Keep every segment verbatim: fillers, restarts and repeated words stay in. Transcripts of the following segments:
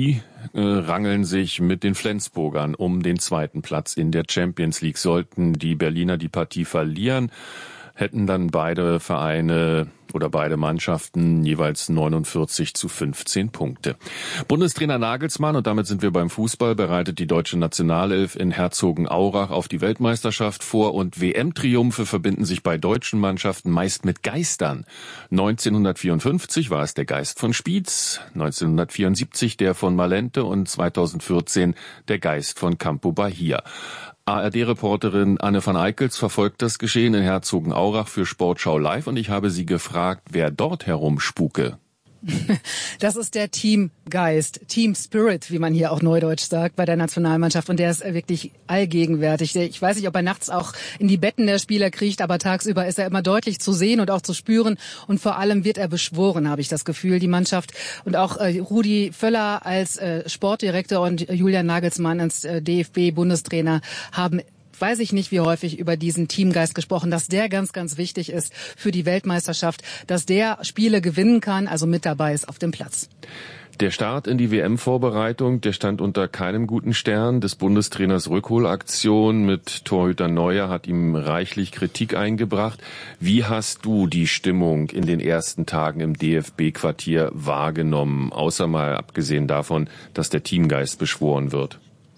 die äh, rangeln sich mit den Flensburgern um den zweiten Platz in der Champions League. Sollten die Berliner die Partie verlieren, hätten dann beide Vereine oder beide Mannschaften jeweils neunundvierzig zu fünfzehn Punkte. Bundestrainer Nagelsmann, und damit sind wir beim Fußball, bereitet die deutsche Nationalelf in Herzogenaurach auf die Weltmeisterschaft vor, und W M-Triumphe verbinden sich bei deutschen Mannschaften meist mit Geistern. neunzehnhundertvierundfünfzig war es der Geist von Spiez, neunzehnhundertvierundsiebzig der von Malente und zweitausendvierzehn der Geist von Campo Bahia. A R D-Reporterin Anne van Eickels verfolgt das Geschehen in Herzogenaurach für Sportschau Live, und ich habe sie gefragt, wer dort herumspuke. Das ist der Teamgeist, Team Spirit, wie man hier auch neudeutsch sagt, bei der Nationalmannschaft. Und der ist wirklich allgegenwärtig. Ich weiß nicht, ob er nachts auch in die Betten der Spieler kriecht, aber tagsüber ist er immer deutlich zu sehen und auch zu spüren. Und vor allem wird er beschworen, habe ich das Gefühl, die Mannschaft. Und auch äh, Rudi Völler als äh, Sportdirektor und Julian Nagelsmann als äh, D F B-Bundestrainer haben, weiß ich nicht, wie häufig, über diesen Teamgeist gesprochen, dass der ganz, ganz wichtig ist für die Weltmeisterschaft, dass der Spiele gewinnen kann, also mit dabei ist auf dem Platz. Der Start in die W M-Vorbereitung, der stand unter keinem guten Stern. Des Bundestrainers Rückholaktion mit Torhüter Neuer hat ihm reichlich Kritik eingebracht. Wie hast du die Stimmung in den ersten Tagen im D F B-Quartier wahrgenommen, außer mal abgesehen davon, dass der Teamgeist beschworen wird?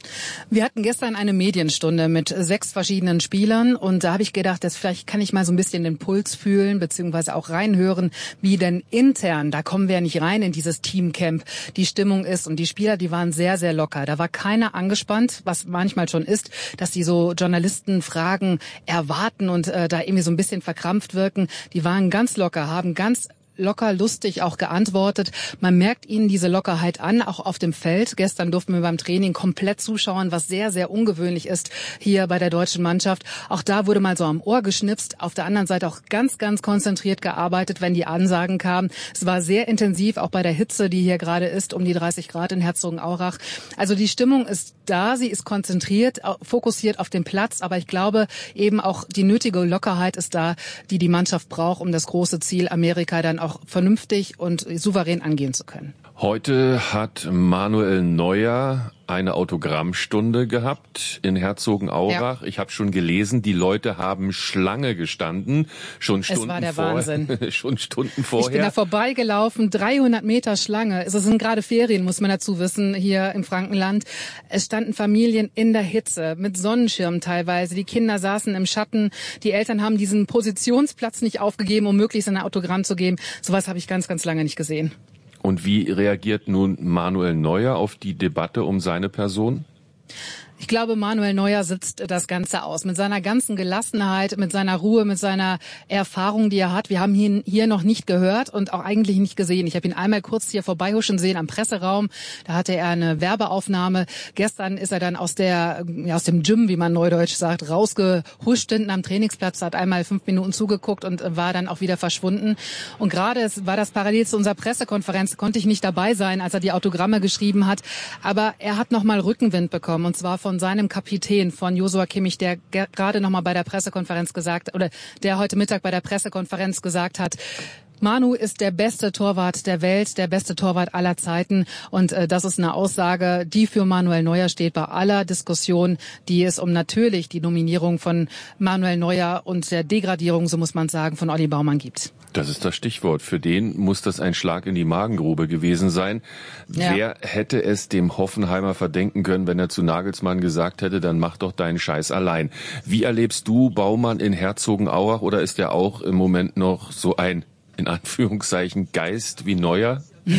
Wir hatten gestern eine Medienstunde mit sechs verschiedenen Spielern, und da habe ich gedacht, dass vielleicht kann ich mal so ein bisschen den Puls fühlen, beziehungsweise auch reinhören, wie denn intern, da kommen wir ja nicht rein in dieses Teamcamp, die Stimmung ist. Und die Spieler, die waren sehr, sehr locker. Da war keiner angespannt, was manchmal schon ist, dass die so Journalistenfragen erwarten und äh, da irgendwie so ein bisschen verkrampft wirken. Die waren ganz locker, haben ganz locker, lustig auch geantwortet. Man merkt ihnen diese Lockerheit an, auch auf dem Feld. Gestern durften wir beim Training komplett zuschauen, was sehr, sehr ungewöhnlich ist hier bei der deutschen Mannschaft. Auch da wurde mal so am Ohr geschnipst. Auf der anderen Seite auch ganz, ganz konzentriert gearbeitet, wenn die Ansagen kamen. Es war sehr intensiv, auch bei der Hitze, die hier gerade ist, um die dreißig Grad in Herzogenaurach. Also die Stimmung ist da, sie ist konzentriert, fokussiert auf den Platz. Aber ich glaube, eben auch die nötige Lockerheit ist da, die die Mannschaft braucht, um das große Ziel Amerika dann auch vernünftig und souverän angehen zu können. Heute hat Manuel Neuer eine Autogrammstunde gehabt in Herzogenaurach. Ja. Ich habe schon gelesen, die Leute haben Schlange gestanden, schon Stunden es war der vor, Wahnsinn. schon Stunden vorher. Ich bin da vorbeigelaufen, dreihundert Meter Schlange. Es sind gerade Ferien, muss man dazu wissen, hier im Frankenland. Es standen Familien in der Hitze, mit Sonnenschirmen teilweise. Die Kinder saßen im Schatten. Die Eltern haben diesen Positionsplatz nicht aufgegeben, um möglichst ein Autogramm zu geben. Sowas habe ich ganz, ganz lange nicht gesehen. Und wie reagiert nun Manuel Neuer auf die Debatte um seine Person? Ich glaube, Manuel Neuer sitzt das Ganze aus. Mit seiner ganzen Gelassenheit, mit seiner Ruhe, mit seiner Erfahrung, die er hat. Wir haben ihn hier noch nicht gehört und auch eigentlich nicht gesehen. Ich habe ihn einmal kurz hier vorbeihuschen sehen am Presseraum. Da hatte er eine Werbeaufnahme. Gestern ist er dann aus der, ja, aus dem Gym, wie man neudeutsch sagt, rausgehuscht hinten am Trainingsplatz, hat einmal fünf Minuten zugeguckt und war dann auch wieder verschwunden. Und gerade war das parallel zu unserer Pressekonferenz, konnte ich nicht dabei sein, als er die Autogramme geschrieben hat. Aber er hat nochmal Rückenwind bekommen, und zwar von seinem Kapitän, von Joshua Kimmich, der gerade noch mal bei der Pressekonferenz gesagt, oder der heute Mittag bei der Pressekonferenz gesagt hat, Manu ist der beste Torwart der Welt, der beste Torwart aller Zeiten. Und äh, das ist eine Aussage, die für Manuel Neuer steht bei aller Diskussion, die es um natürlich die Nominierung von Manuel Neuer und der Degradierung, so muss man sagen, von Olli Baumann gibt. Das ist das Stichwort. Für den muss das ein Schlag in die Magengrube gewesen sein. Ja. Wer hätte es dem Hoffenheimer verdenken können, wenn er zu Nagelsmann gesagt hätte, dann mach doch deinen Scheiß allein. Wie erlebst du Baumann in Herzogenaurach, oder ist er auch im Moment noch so ein, in Anführungszeichen, Geist wie Neuer?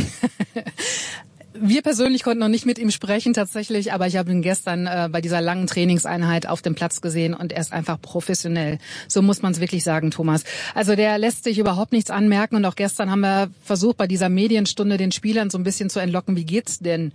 Wir persönlich konnten noch nicht mit ihm sprechen tatsächlich, aber ich habe ihn gestern äh, bei dieser langen Trainingseinheit auf dem Platz gesehen, und er ist einfach professionell. So muss man es wirklich sagen, Thomas. Also der lässt sich überhaupt nichts anmerken, und auch gestern haben wir versucht, bei dieser Medienstunde den Spielern so ein bisschen zu entlocken, wie geht's denn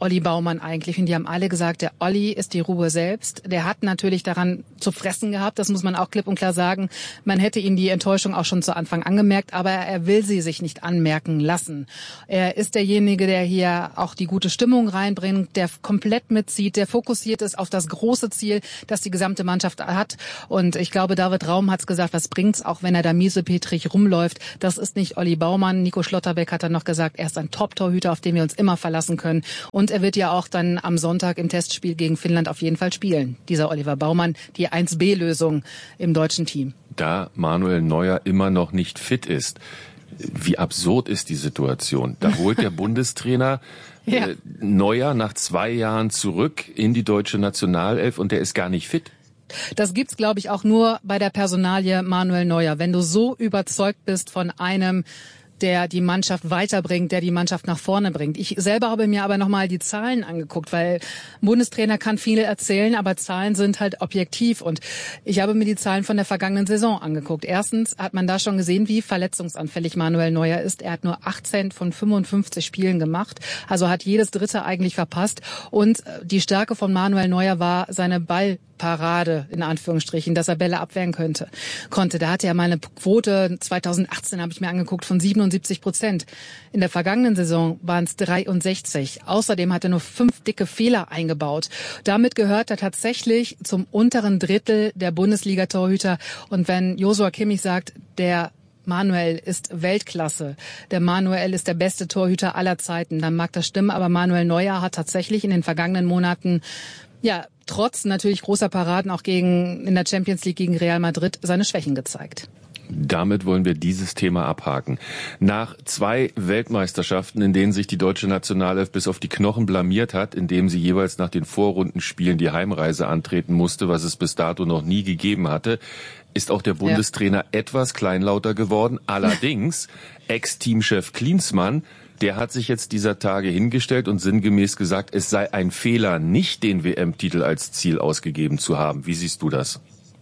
Olli Baumann eigentlich? Und die haben alle gesagt, der Olli ist die Ruhe selbst. Der hat natürlich daran zu fressen gehabt, das muss man auch klipp und klar sagen. Man hätte ihn die Enttäuschung auch schon zu Anfang angemerkt, aber er will sie sich nicht anmerken lassen. Er ist derjenige, der hier auch die gute Stimmung reinbringt, der komplett mitzieht, der fokussiert ist auf das große Ziel, das die gesamte Mannschaft hat. Und ich glaube, David Raum hat's gesagt, was bringt's, auch wenn er da miesepetrig rumläuft. Das ist nicht Olli Baumann. Nico Schlotterbeck hat dann noch gesagt, er ist ein Top-Torhüter, auf den wir uns immer verlassen können. Und er wird ja auch dann am Sonntag im Testspiel gegen Finnland auf jeden Fall spielen. Dieser Oliver Baumann, die eins B Lösung im deutschen Team. Da Manuel Neuer immer noch nicht fit ist, wie absurd ist die Situation? Da holt der Bundestrainer ja. äh, Neuer nach zwei Jahren zurück in die deutsche Nationalelf und der ist gar nicht fit. Das gibt's, glaube ich, auch nur bei der Personalie Manuel Neuer. Wenn du so überzeugt bist von einem, der die Mannschaft weiterbringt, der die Mannschaft nach vorne bringt. Ich selber habe mir aber nochmal die Zahlen angeguckt, weil ein Bundestrainer kann viel erzählen, aber Zahlen sind halt objektiv. Und ich habe mir die Zahlen von der vergangenen Saison angeguckt. Erstens hat man da schon gesehen, wie verletzungsanfällig Manuel Neuer ist. Er hat nur achtzehn von fünfundfünfzig Spielen gemacht, also hat jedes dritte eigentlich verpasst. Und die Stärke von Manuel Neuer war seine Ball Parade, in Anführungsstrichen, dass er Bälle abwehren könnte, konnte. Da hatte er mal eine Quote, zweitausendachtzehn habe ich mir angeguckt, von siebenundsiebzig Prozent. In der vergangenen Saison waren es dreiundsechzig. Außerdem hat er nur fünf dicke Fehler eingebaut. Damit gehört er tatsächlich zum unteren Drittel der Bundesliga-Torhüter. Und wenn Joshua Kimmich sagt, der Manuel ist Weltklasse, der Manuel ist der beste Torhüter aller Zeiten, dann mag das stimmen, aber Manuel Neuer hat tatsächlich in den vergangenen Monaten, ja, trotz natürlich großer Paraden auch gegen in der Champions League gegen Real Madrid seine Schwächen gezeigt. Damit wollen wir dieses Thema abhaken. Nach zwei Weltmeisterschaften, in denen sich die deutsche Nationalelf bis auf die Knochen blamiert hat, indem sie jeweils nach den Vorrundenspielen die Heimreise antreten musste, was es bis dato noch nie gegeben hatte, ist auch der Bundestrainer ja. etwas kleinlauter geworden. Allerdings, Ex-Teamchef Klinsmann, der hat sich jetzt dieser Tage hingestellt und sinngemäß gesagt, es sei ein Fehler, nicht den W M-Titel als Ziel ausgegeben zu haben. Wie siehst du das?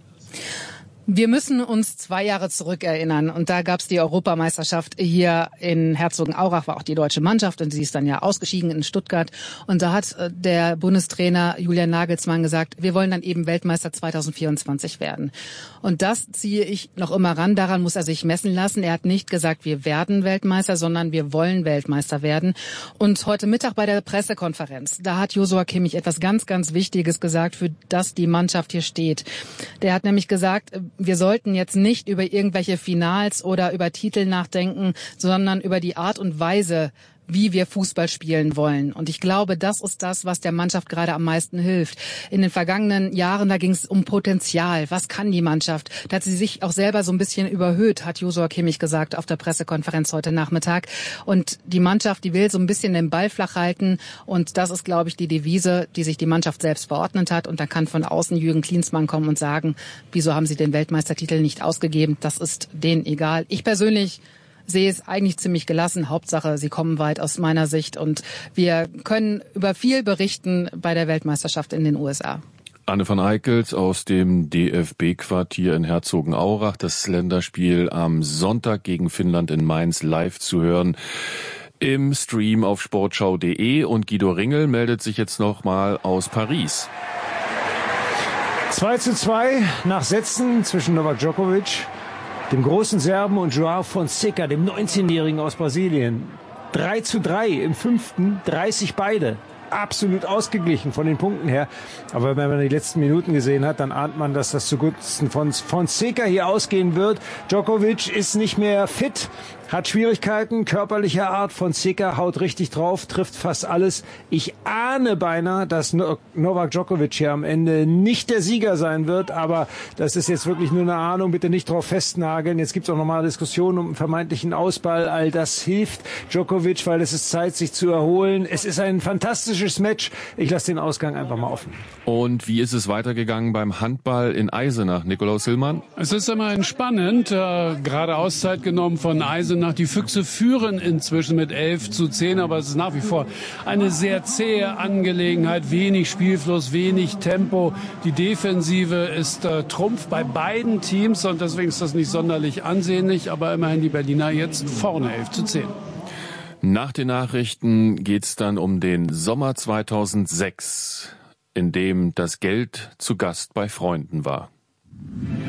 Wir müssen uns zwei Jahre zurückerinnern und da gab's die Europameisterschaft hier in Herzogenaurach, war auch die deutsche Mannschaft und sie ist dann ja ausgeschieden in Stuttgart und da hat der Bundestrainer Julian Nagelsmann gesagt, wir wollen dann eben Weltmeister zweitausendvierundzwanzig werden. Und das ziehe ich noch immer ran, daran muss er sich messen lassen. Er hat nicht gesagt, wir werden Weltmeister, sondern wir wollen Weltmeister werden. Und heute Mittag bei der Pressekonferenz, da hat Joshua Kimmich etwas ganz, ganz Wichtiges gesagt, für das die Mannschaft hier steht. Der hat nämlich gesagt, wir sollten jetzt nicht über irgendwelche Finals oder über Titel nachdenken, sondern über die Art und Weise, wie wir Fußball spielen wollen. Und ich glaube, das ist das, was der Mannschaft gerade am meisten hilft. In den vergangenen Jahren, da ging es um Potenzial. Was kann die Mannschaft? Da hat sie sich auch selber so ein bisschen überhöht, hat Joshua Kimmich gesagt auf der Pressekonferenz heute Nachmittag. Und die Mannschaft, die will so ein bisschen den Ball flach halten. Und das ist, glaube ich, die Devise, die sich die Mannschaft selbst verordnet hat. Und da kann von außen Jürgen Klinsmann kommen und sagen, wieso haben sie den Weltmeistertitel nicht ausgegeben? Das ist denen egal. Ich persönlich sehe es eigentlich ziemlich gelassen. Hauptsache, sie kommen weit aus meiner Sicht. Und wir können über viel berichten bei der Weltmeisterschaft in den U S A. Anne van Eickelt aus dem D F B-Quartier in Herzogenaurach. Das Länderspiel am Sonntag gegen Finnland in Mainz live zu hören im Stream auf sportschau punkt de. Und Guido Ringel meldet sich jetzt nochmal aus Paris. zwei zu zwei nach Sätzen zwischen Novak Djokovic, dem großen Serben, und João Fonseca, dem neunzehnjährigen aus Brasilien. drei zu drei im fünften, dreißig beide. Absolut ausgeglichen von den Punkten her. Aber wenn man die letzten Minuten gesehen hat, dann ahnt man, dass das zugunsten von Fonseca hier ausgehen wird. Djokovic ist nicht mehr fit, hat Schwierigkeiten körperlicher Art. Fonseca haut richtig drauf, trifft fast alles. Ich ahne beinahe, dass Novak Djokovic hier am Ende nicht der Sieger sein wird. Aber das ist jetzt wirklich nur eine Ahnung. Bitte nicht drauf festnageln. Jetzt gibt es auch nochmal Diskussionen um einen vermeintlichen Ausball. All das hilft Djokovic, weil es ist Zeit, sich zu erholen. Es ist ein fantastisches Match. Ich lasse den Ausgang einfach mal offen. Und wie ist es weitergegangen beim Handball in Eisenach, Nikolaus Hillmann? Es ist immer entspannend. Äh, gerade Auszeit genommen von Eisenach. Die Füchse führen inzwischen mit elf zu zehn, aber es ist nach wie vor eine sehr zähe Angelegenheit. Wenig Spielfluss, wenig Tempo. Die Defensive ist äh, Trumpf bei beiden Teams und deswegen ist das nicht sonderlich ansehnlich, aber immerhin die Berliner jetzt vorne elf zu zehn. Nach den Nachrichten geht's dann um den Sommer zweitausendsechs, in dem das Geld zu Gast bei Freunden war.